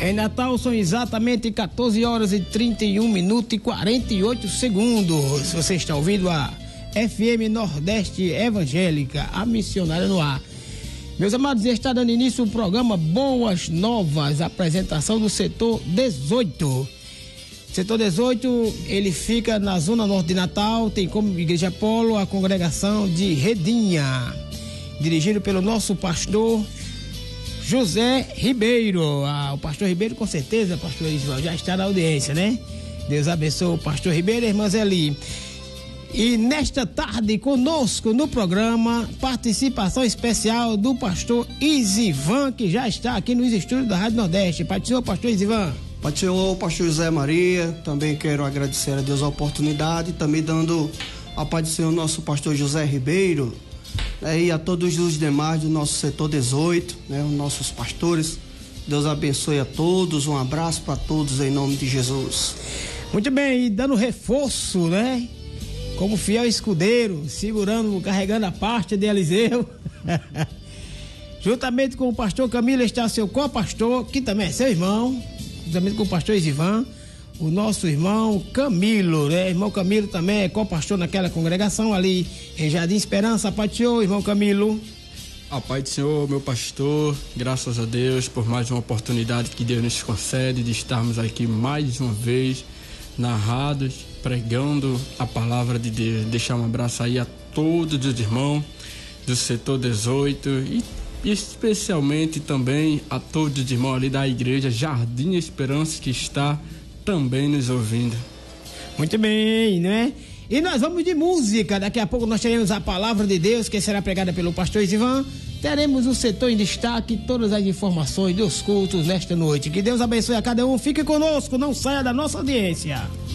Em Natal são exatamente 14 horas e 31 minutos e 48 segundos. Você está ouvindo a FM Nordeste Evangélica, a missionária no ar. Meus amados, está dando início o programa Boas Novas, apresentação do setor 18. Setor 18, ele fica na zona norte de Natal, tem como igreja polo a congregação de Redinha, dirigido pelo nosso pastor José Ribeiro. O pastor Ribeiro, com certeza, pastor Ismael, já está na audiência, né? Deus abençoe o pastor Ribeiro e a irmã Zeli. E nesta tarde, conosco no programa, participação especial do pastor Isivan, que já está aqui nos estúdios da Rádio Nordeste. Pai do Senhor, pastor Isivan. Pai do Senhor, pastor José Maria, também quero agradecer a Deus a oportunidade, também dando a paz do Senhor nosso pastor José Ribeiro, e a todos os demais do nosso setor 18, né, os nossos pastores. Deus abençoe a todos, um abraço para todos em nome de Jesus. Muito bem, e dando reforço, né? Como fiel escudeiro, segurando, carregando a parte de Eliseu. Juntamente com o pastor Camilo está seu co-pastor, que também é seu irmão, juntamente com o pastor Isivan, o nosso irmão Camilo, né? Irmão Camilo também é co-pastor naquela congregação ali em Jardim Esperança. Pai do Senhor, irmão Camilo. A paz do Senhor, meu pastor, graças a Deus por mais uma oportunidade que Deus nos concede de estarmos aqui mais uma vez narrados, pregando a palavra de Deus. Deixar um abraço aí a todos os irmãos do setor 18 e especialmente também a todos os irmãos ali da igreja Jardim Esperança que está também nos ouvindo. Muito bem, né? E nós vamos de música. Daqui a pouco nós teremos a palavra de Deus que será pregada pelo pastor Isivan. Teremos o setor em destaque, todas as informações dos cultos nesta noite. Que Deus abençoe a cada um. Fique conosco, não saia da nossa audiência.